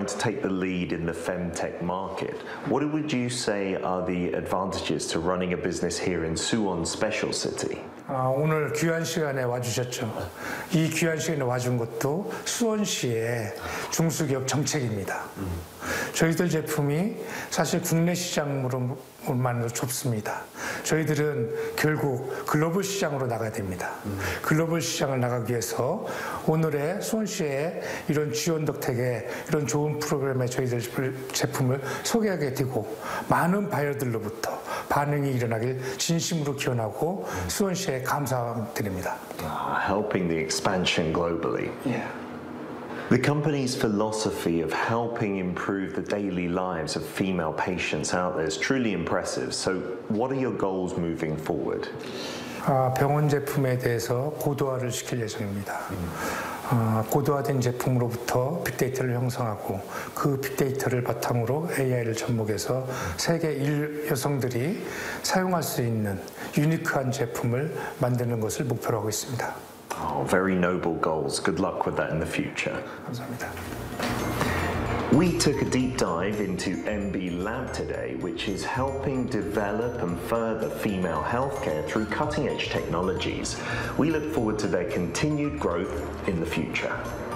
to take the lead in the femtech market. What would you say are the advantages to running a business here in Suwon Special City? 오늘 귀한 시간에 와주셨죠. 이 귀한 시간에 와준 것도 수원시의 중소기업 정책입니다. 저희들 제품이 사실 국내 시장으로만으로 좁습니다. 저희들은 결국 글로벌 시장으로 나가야 됩니다. 글로벌 시장을 나가기 위해서 오늘의 수원시의 이런 지원 덕택에 이런 좋은 프로그램에 저희들 제품을 소개하게 되고 많은 바이어들로부터 반응이 일어나길 진심으로 기원하고 수원시에 감사드립니다. Helping the expansion globally. Yeah. The company's philosophy of helping improve the daily lives of female patients out there is truly impressive. So what are your goals moving forward? 병원 제품에 대해서 고도화를 시킬 예정입니다. 고도화된 제품으로부터 빅데이터를 형성하고 그 빅데이터를 바탕으로 AI를 접목해서 세계 1 여성들이 사용할 수 있는 유니크한 제품을 만드는 것을 목표로 하고 있습니다. Very noble goals. Good luck with that in the future. 감사합니다. We took a deep dive into MB Lab today, which is helping develop and further female healthcare through cutting-edge technologies. We look forward to their continued growth in the future.